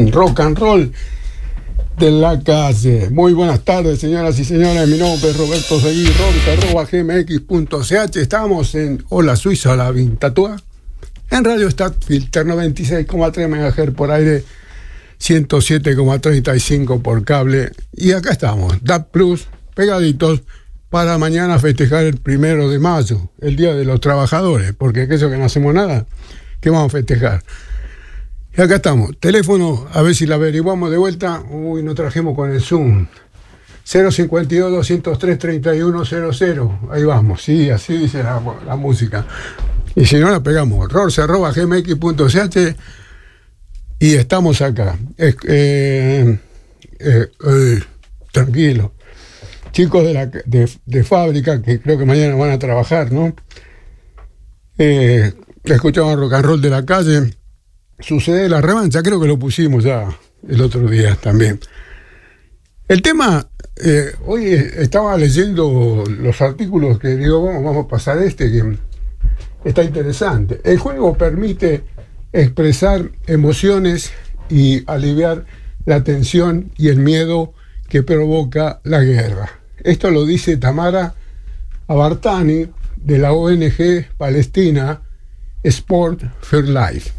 Rock and roll de la calle. Muy buenas tardes, señoras y señores. Mi nombre es Roberto Seguí, gmx.ch. Estamos en Hola Suiza, la Vintatúa, en Radio Stat Filter 96,3 MHz por aire, 107,35 por cable. Y acá estamos, DAP Plus, pegaditos, para mañana festejar el 1 de mayo, el Día de los Trabajadores, porque eso que no hacemos nada, ¿qué vamos a festejar? Y acá estamos, teléfono, a ver si la averiguamos de vuelta. Uy, no trajimos con el Zoom. 052-203-3100. Ahí vamos, sí, así dice la música. Y si no, la pegamos. rors@gmx.ch. Y estamos acá. Tranquilo. Chicos de fábrica, que creo que mañana van a trabajar, ¿no? Escuchaban rock and roll de la calle. Sucede la revancha, creo que lo pusimos ya el otro día también. El tema, hoy estaba leyendo los artículos que digo, vamos a pasar que está interesante. El juego permite expresar emociones y aliviar la tensión y el miedo que provoca la guerra. Esto lo dice Tamara Abartani, de la ONG palestina Sport for Life.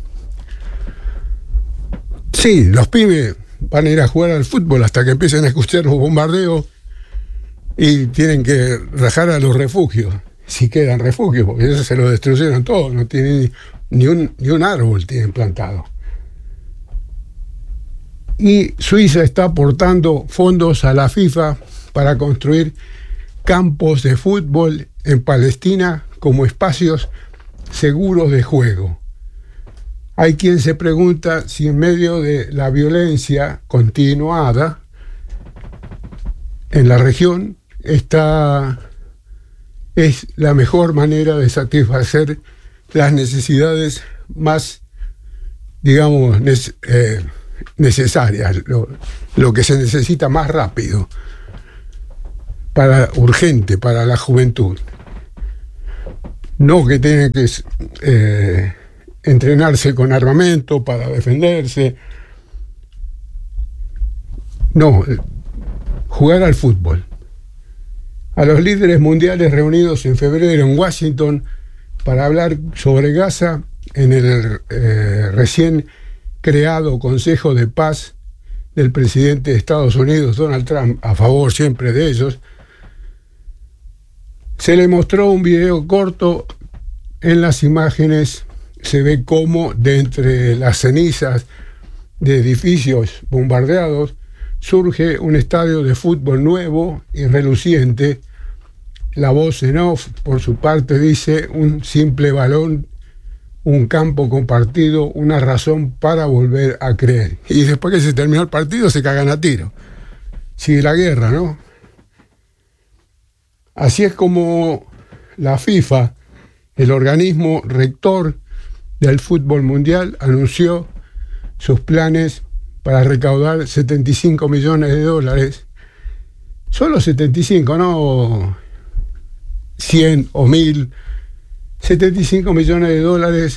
Sí, los pibes van a ir a jugar al fútbol hasta que empiecen a escuchar los bombardeos y tienen que rajar a los refugios, si quedan refugios, porque eso se lo destruyeron todo, no tienen ni un árbol tienen plantado. Y Suiza está aportando fondos a la FIFA para construir campos de fútbol en Palestina como espacios seguros de juego. Hay quien se pregunta si en medio de la violencia continuada en la región es la mejor manera de satisfacer las necesidades más, digamos, necesarias, lo que se necesita más rápido, urgente para la juventud. No que tengan que entrenarse con armamento para defenderse. No, jugar al fútbol. A los líderes mundiales reunidos en febrero en Washington para hablar sobre Gaza en el recién creado Consejo de Paz del presidente de Estados Unidos, Donald Trump, a favor siempre de ellos, se le mostró un video corto. En las imágenes se ve cómo de entre las cenizas de edificios bombardeados surge un estadio de fútbol nuevo y reluciente. La voz en off, por su parte, dice: un simple balón, un campo compartido, una razón para volver a creer. Y después que se terminó el partido se cagan a tiro. Sigue la guerra, ¿no? Así es como la FIFA, el organismo rector del fútbol mundial, anunció sus planes para recaudar 75 millones de dólares. Solo 75, no 100 o 1000. 75 millones de dólares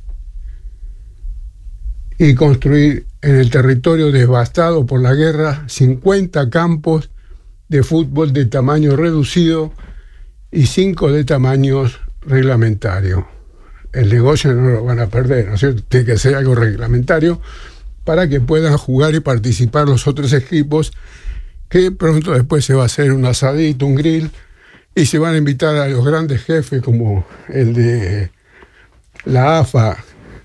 y construir en el territorio devastado por la guerra 50 campos de fútbol de tamaño reducido y 5 de tamaños reglamentario. El negocio no lo van a perder, ¿no es cierto? Tiene que ser algo reglamentario para que puedan jugar y participar los otros equipos, que pronto después se va a hacer un asadito, un grill, y se van a invitar a los grandes jefes como el de la AFA,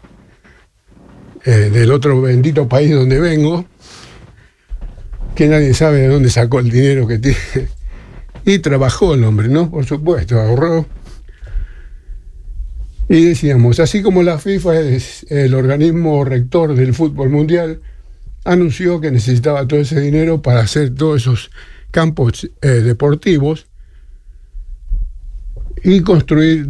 del otro bendito país donde vengo, que nadie sabe de dónde sacó el dinero que tiene. Y trabajó el hombre, ¿no? Por supuesto, ahorró. Y decíamos, así como la FIFA es el organismo rector del fútbol mundial, anunció que necesitaba todo ese dinero para hacer todos esos campos deportivos y construir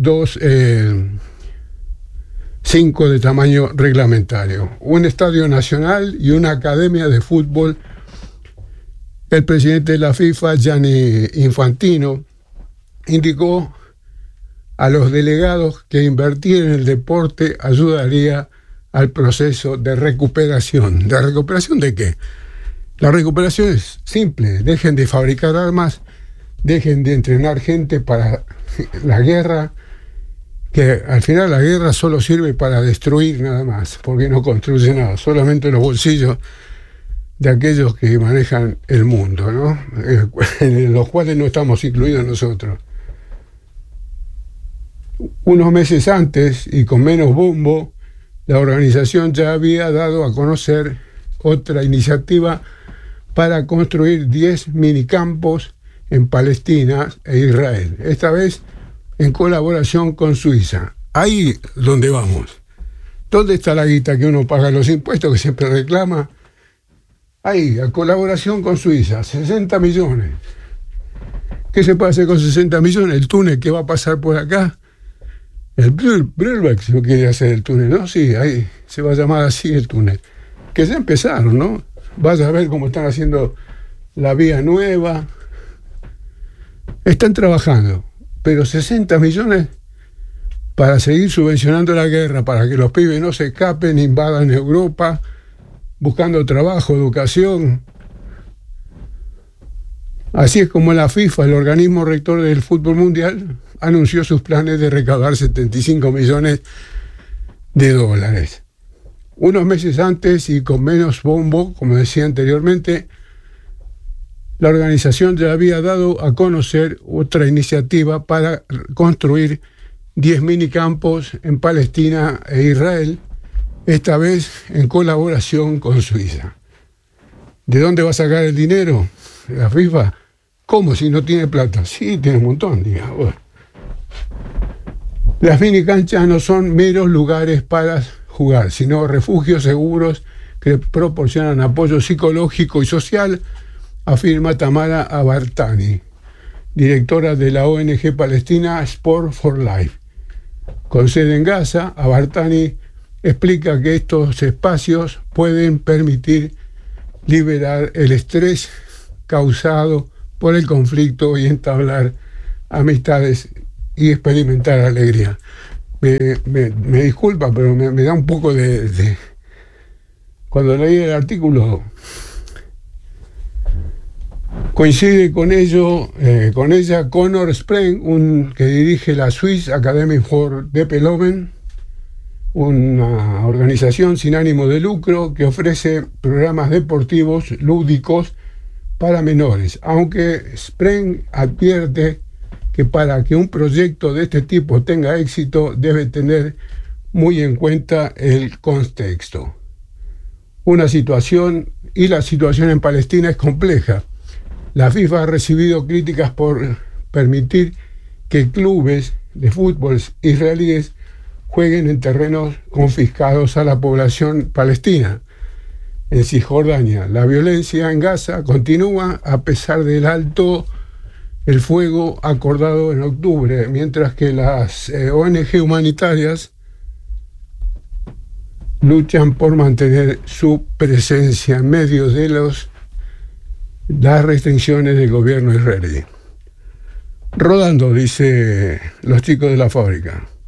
5 de tamaño reglamentario, un estadio nacional y una academia de fútbol. El presidente de la FIFA, Gianni Infantino, indicó a los delegados que invertir en el deporte ayudaría al proceso de recuperación. ¿De recuperación de qué? La recuperación es simple: dejen de fabricar armas, dejen de entrenar gente para la guerra, que al final la guerra solo sirve para destruir nada más, porque no construye nada, solamente los bolsillos de aquellos que manejan el mundo, ¿no? En los cuales no estamos incluidos nosotros. Unos meses antes, y con menos bombo, la organización ya había dado a conocer otra iniciativa para construir 10 minicampos en Palestina e Israel, esta vez en colaboración con Suiza. Ahí donde vamos. ¿Dónde está la guita que uno paga los impuestos, que siempre reclama? Ahí, a colaboración con Suiza, 60 millones. ¿Qué se puede hacer con 60 millones? El túnel que va a pasar por acá, el Brühlbeck, si no quiere hacer el túnel, ¿no? Sí, ahí se va a llamar así el túnel. Que ya empezaron, ¿no? Vas a ver cómo están haciendo la vía nueva. Están trabajando, pero 60 millones para seguir subvencionando la guerra, para que los pibes no se escapen, invadan Europa, buscando trabajo, educación. Así es como la FIFA, el organismo rector del fútbol mundial, anunció sus planes de recaudar 75 millones de dólares. Unos meses antes y con menos bombo, como decía anteriormente, la organización ya había dado a conocer otra iniciativa para construir 10 minicampos en Palestina e Israel, esta vez en colaboración con Suiza. ¿De dónde va a sacar el dinero la FIFA? ¿Cómo si no tiene plata? Sí, tiene un montón, digamos. Bueno. Las minicanchas no son meros lugares para jugar, sino refugios seguros que proporcionan apoyo psicológico y social, afirma Tamara Abartani, directora de la ONG palestina Sport for Life. Con sede en Gaza, Abartani explica que estos espacios pueden permitir liberar el estrés causado por el conflicto y entablar amistades y experimentar alegría. Me disculpa, pero me da un poco de... Cuando leí el artículo, coincide con ella Conor Spreng, que dirige la Swiss Academy for Development, una organización sin ánimo de lucro que ofrece programas deportivos lúdicos para menores, aunque Spreng advierte que para que un proyecto de este tipo tenga éxito debe tener muy en cuenta el contexto. La situación en Palestina es compleja. La FIFA ha recibido críticas por permitir que clubes de fútbol israelíes jueguen en terrenos confiscados a la población palestina. En Cisjordania, la violencia en Gaza continúa a pesar del alto el fuego acordado en octubre, mientras que las ONG humanitarias luchan por mantener su presencia en medio de las restricciones del gobierno israelí. Rodando, dice los chicos de la fábrica.